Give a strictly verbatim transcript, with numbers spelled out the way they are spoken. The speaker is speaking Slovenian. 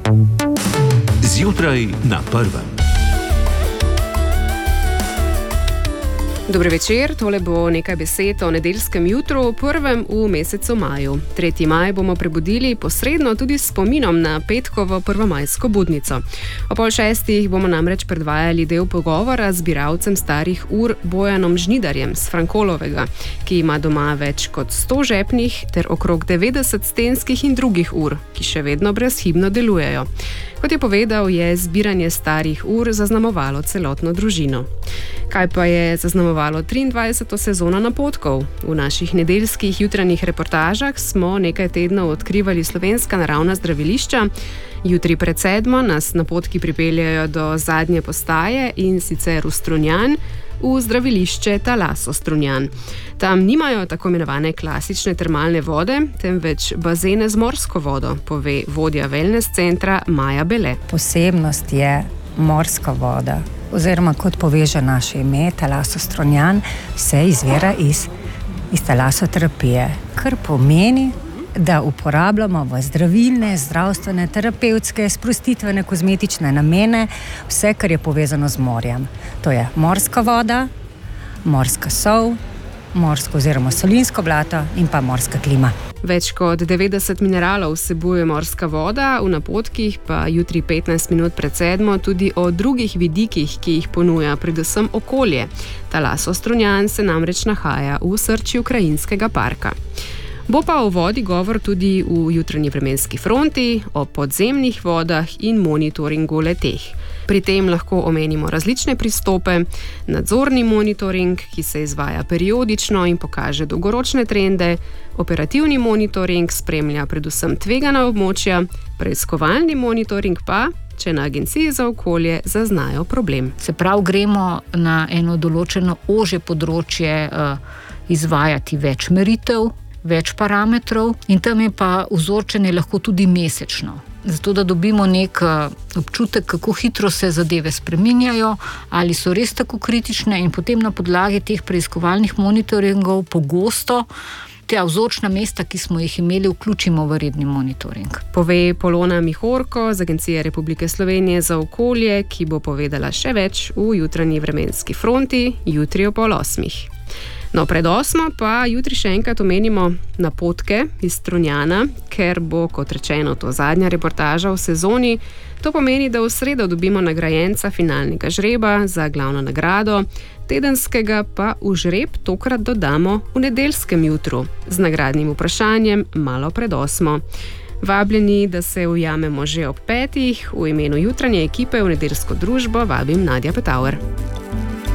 Zjutraj na prvem. Dober večer, tole bo nekaj besed o nedeljskem jutru, prvem v mesecu maju. tretji maj bomo prebudili posredno tudi s spominom na petkovo prvomajsko budnico. O pol šestih bomo namreč predvajali del pogovora z zbiralcem starih ur Bojanom Žnidarjem z Frankolovega, ki ima doma več kot sto žepnih ter okrog devetdeset stenskih in drugih ur, ki še vedno brezhibno delujejo. Kot je povedal, je zbiranje starih ur zaznamovalo celotno družino. Kaj pa je zaznamovalo triindvajseto sezono napotkov? V naših nedeljskih jutranjih reportažah smo nekaj tednov odkrivali slovenska naravna zdravilišča. Jutri pred sedmo nas napotki pripeljajo do zadnje postaje, in sicer v Strunjan, v zdravilišče Talaso Strunjan. Tam nimajo tako imenovane klasične termalne vode, temveč bazene z morsko vodo, pove vodja wellness centra Maja Bele. Posebnost je morska voda, oziroma kot poveže naše ime, Talaso Strunjan, vse izvira iz, iz talasoterapije, kar pomeni, da uporabljamo v zdravilne, zdravstvene, terapevtske, sprostitvene, kozmetične namene vse, kar je povezano z morjem. To je morska voda, morska sol, morsko oziroma solinsko blato in pa morska klima. Več kot devetdeset mineralov vsebuje morska voda, v napotkih pa jutri petnajst minut pred sedmo tudi o drugih vidikih, ki jih ponuja predvsem okolje. Talaso Strunjan se namreč nahaja v srčju krajinskega parka. Bo pa o vodi govor tudi v jutranji vremenski fronti, o podzemnih vodah in monitoringu le-teh. Pri tem lahko omenimo različne pristope, nadzorni monitoring, ki se izvaja periodično in pokaže dolgoročne trende, operativni monitoring spremlja predvsem tvegana območja, preiskovalni monitoring pa, če na Agenciji za okolje zaznajo problem. Se pravi, gremo na eno določeno ožje področje uh, izvajati več meritev, več parametrov, in tam je pa vzorčenje lahko tudi mesečno. Zato, da dobimo nek občutek, kako hitro se zadeve spreminjajo, ali so res tako kritične, in potem na podlagi teh preiskovalnih monitoringov pogosto te vzorčna mesta, ki smo jih imeli, vključimo v redni monitoring. Pove Polona Mihorko z Agencije Republike Slovenije za okolje, ki bo povedala še več v jutranji vremenski fronti, jutri o pol osmih. No, pred osmo pa jutri še enkrat omenimo napotke iz Strunjana, ker bo, kot rečeno, to zadnja reportaža v sezoni. To pomeni, da v sredo dobimo nagrajenca finalnega žreba za glavno nagrado, tedenskega pa v žreb tokrat dodamo v nedeljskem jutru z nagradnim vprašanjem malo pred osmo. Vabljeni, da se ujamemo že ob petih. V imenu jutranje ekipe v nedeljsko družbo vabim Nadja Petauer.